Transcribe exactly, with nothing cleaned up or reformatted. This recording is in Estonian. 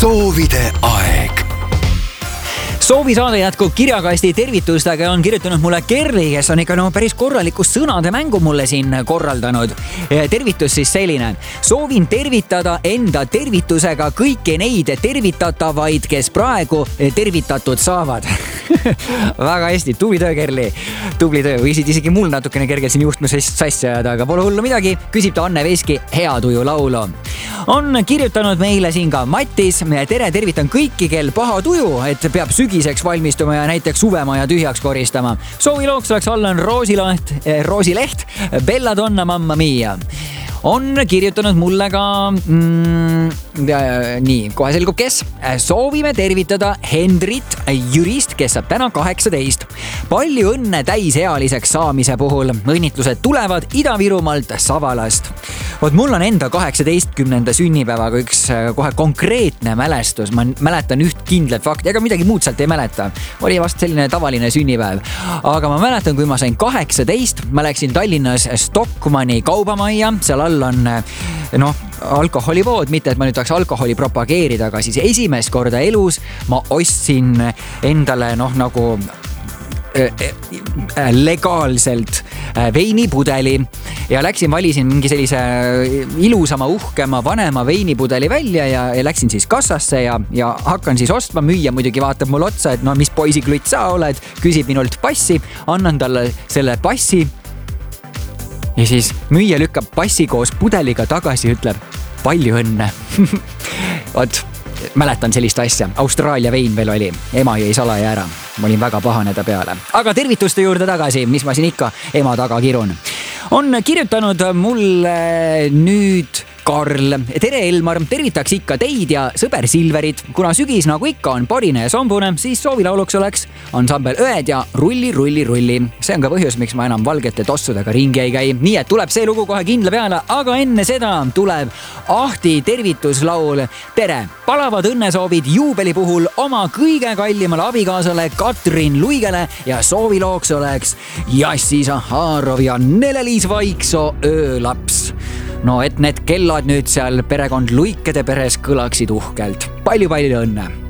soovide aeg. Soovisaade jätkub kirjakasti tervitustega on kirjutanud mulle Kerli, kes on ikka no päris korraliku sõnade mängu mulle siin korraldanud. Tervitus siis selline. Soovin tervitada enda tervitusega kõiki neid tervitatavaid, kes praegu tervitatud saavad. Väga hästi, tubli töö, Kerli. Tubli töö, võisid isegi mul natukene kergel siin juhtmusest sassi ajada, aga pole hullu midagi. Küsib ta Anne Veski hea tuju laulu. On kirjutanud meile siin ka Mattis. Tere, tervitan kõiki, kel paha tuju, et peab sügiseks valmistuma ja näiteks suvemaja tühjaks koristama. Soovilooks oleks Allan Roosileht, Roosileht, Belladonna Mamma Mia. On kirjutanud mulle ka mm, nii, kohe selgub kes. Soovime tervitada Hendrit Jürist, kes saab täna kaheksateist. Palju õnne täisealiseks saamise puhul. Õnnitlused tulevad Ida-Virumaalt Savalast. Vot mul on enda kaheksateistkümnenda sünnipäevaga üks kohe konkreetne mälestus. Ma mäletan üht kindlat fakti, ega midagi muud sealt ei mäleta. Oli vast selline tavaline sünnipäev. Aga ma mäletan, kui ma sain kaheksateist, ma läksin Tallinnas Stockmanni kaubamajja. Seal all on noh, alkoholivood, mitte et ma nüüd tahaks alkoholi propageerida, aga siis esimest korda elus ma ostsin endale noh nagu legaalselt veinipudeli ja läksin, valisin mingi sellise ilusama, uhkema, vanema veinipudeli välja ja, ja läksin siis kassasse ja, ja hakkan siis ostma. Müüja muidugi vaatab mul otsa, et no mis poisiklutt sa oled, küsib minult passi, annan talle selle passi ja siis müüja lükkab passi koos pudeliga tagasi ja ütleb palju õnne. Vot, mäletan sellist asja. Austraalia vein veel oli. Ema jäi salaja ära. Ma olin väga pahane ta peale. Aga tervituste juurde tagasi, mis ma siin ikka ema taga kirun. On kirjutanud mulle nüüd Karl. Tere Elmar, tervitaks ikka teid ja sõber Silverit. Kuna sügis nagu ikka on parine ja sombune, siis soovilauluks oleks ansambel Õed ja Rulli, rulli, rulli. See on ka põhjus, miks ma enam valgete tossudega ringi ei käi. Nii et tuleb see lugu kohe kindla peale, aga enne seda tuleb Ahti tervituslaul. Tere, palavad õnnesoovid juubeli puhul oma kõige kallimale abikaasale Katrin Luigele ja soovilooks oleks Jassi Zaharov ja Nele-Liis Vaiksoo Öölaps. No et need kellad nüüd seal perekond Luikede peres kõlaksid uhkelt. Palju-palju õnne!